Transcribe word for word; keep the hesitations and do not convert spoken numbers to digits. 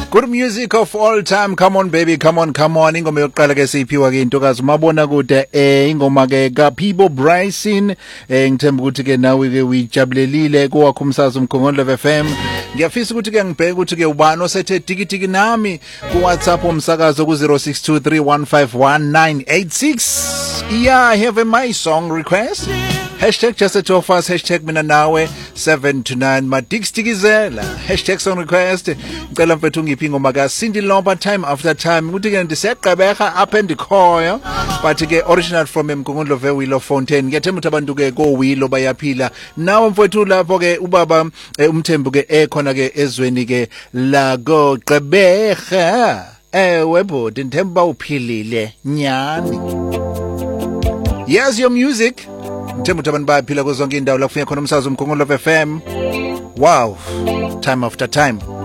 Good music of all time. Come on baby, come on, come on. Ingoma yokuqala ke siphiwa ke intokazi mabona kude eh ingoma ke ka Phibo Bryson eh ngithemba ukuthi ke nawe ke uyijabulelile kwakho umsakazo umkhongolo F M. Ngiyafisa ukuthi ke ngibheke ukuthi ke ubani osethe tikitiki nami ku WhatsApp umsakazo ku zero six two three one five one nine eight six. Yeah, I have a my song request. Hashtag just a two of us, hashtag mina nawe seven to nine madixtikizela, hashtag song request. Ngicela mfethu ngiphi ingoma ka Cindy Lauper time after time ukuthi ke ndisegqebeka up and khoyo but ke original from Mkungundlo Vewilo Fontaine. Ngiyethemba ukuthi abantu ke ko Wilo bayaphila nawe mfethu lapho ke ubaba umthembu ke ekhona ke ezweni ke la go gqebeka ewe bodi ndithemba uphilile nyani. Here's your music. Ngithemba ukuthi abantu bayaphila kuzo zonke indawo la kufuneka khona umsakazo umkhongolo F M. Wow, time after time.